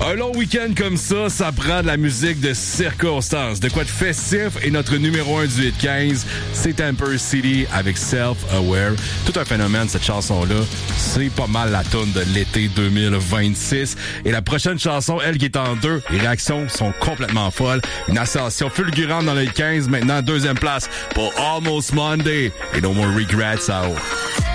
Un long week-end comme ça prend de la musique de circonstance, de quoi de festif, et notre numéro 1 du Hit 15, c'est Emperor City avec Self-Aware. Tout un phénomène, cette chanson-là. C'est pas mal la toune de l'été 2026. Et la prochaine chanson, elle qui est en 2, les réactions sont complètement folles. Une ascension fulgurante dans le Hit 15, maintenant 2e place pour Almost Monday et No More Regrets à haut.